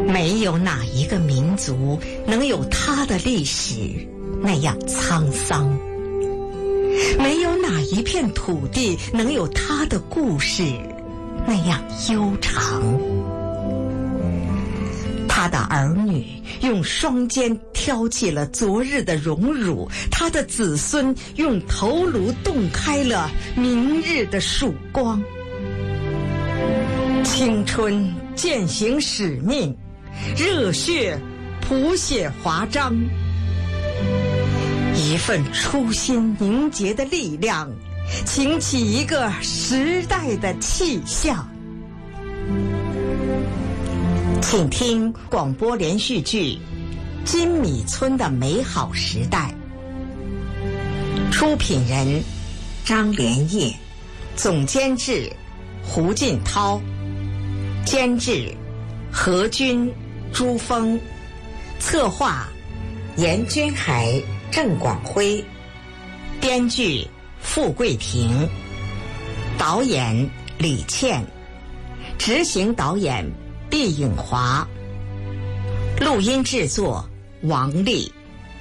没有哪一个民族能有它的历史那样沧桑，没有哪一片土地能有它的故事那样悠长。他的儿女用双肩挑起了昨日的荣辱，他的子孙用头颅洞开了明日的曙光。青春践行使命，热血谱写华章，一份初心凝结的力量，擎起一个时代的气象。请听广播连续剧《金米村的美好时代》，出品人张连业，总监制胡进涛，监制何军、朱峰，策划严君海、郑广辉，编剧傅桂平，导演李倩，执行导演毕颖华，录音制作王丽。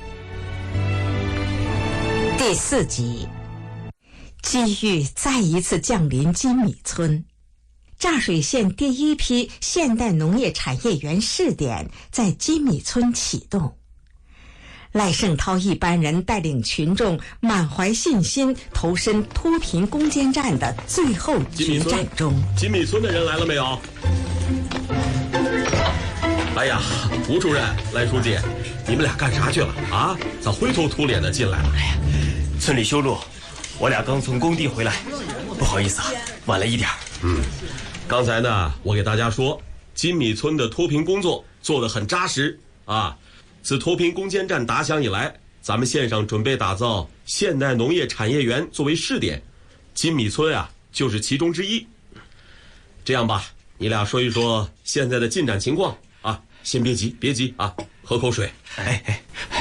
第4集，机遇再一次降临金米村。柞水县第一批现代农业产业园试点在金米村启动。赖胜涛一班人带领群众满怀信心投身脱贫攻坚战的最后决战中。 金米村的人来了没有？哎呀，吴主任、赖书记，你们俩干啥去了啊？咋灰头土脸的进来了？ 哎呀，村里修路，我俩刚从工地回来，不好意思啊，晚了一点。 刚才呢，我给大家说，金米村的脱贫工作做得很扎实啊。自脱贫攻坚战打响以来，咱们县上准备打造现代农业产业园作为试点，金米村啊就是其中之一。这样吧，你俩说一说现在的进展情况啊，先别急啊，喝口水。 哎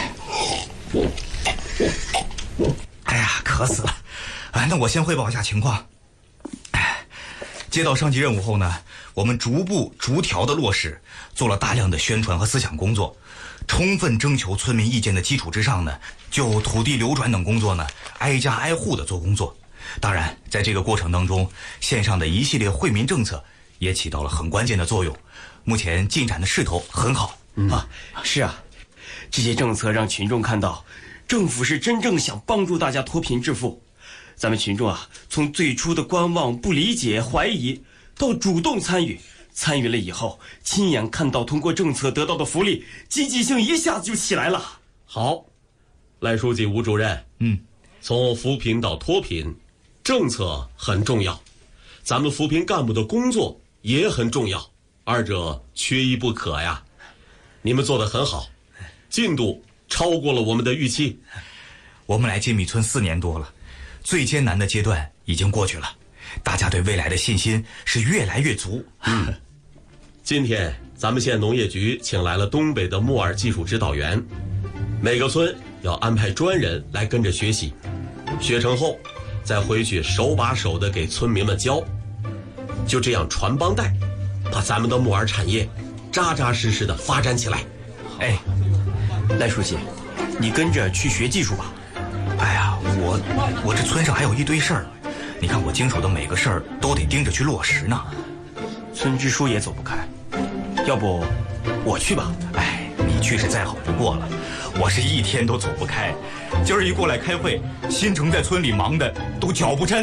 呀，渴死了！那我先汇报一下情况。接到上级任务后呢，我们逐步逐条的落实，做了大量的宣传和思想工作，充分征求村民意见的基础之上呢，就土地流转等工作呢，挨家挨户的做工作。当然，在这个过程当中，县上的一系列惠民政策也起到了很关键的作用，目前进展的势头很好。 是啊，这些政策让群众看到，政府是真正想帮助大家脱贫致富。咱们群众啊，从最初的观望、不理解、怀疑，到主动参与，参与了以后，亲眼看到通过政策得到的福利，积极性一下子就起来了。 好，赖书记、吴主任，从扶贫到脱贫，政策很重要，咱们扶贫干部的工作也很重要，二者缺一不可呀。你们做得很好，进度超过了我们的预期。 我们来金米村4年多了，最艰难的阶段已经过去了，大家对未来的信心是越来越足。 今天咱们县农业局请来了东北的木耳技术指导员，每个村要安排专人来跟着学习，学成后再回去手把手的给村民们教，就这样传帮带，把咱们的木耳产业扎扎实实的发展起来。 赖书记，你跟着去学技术吧。 哎呀，我这村上还有一堆事儿，你看我经手的每个事儿都得盯着去落实呢。 村支书也走不开，要不我去吧？ 你去是再好不过了，我是一天都走不开。今儿一过来开会，新城在村里忙的都脚不沾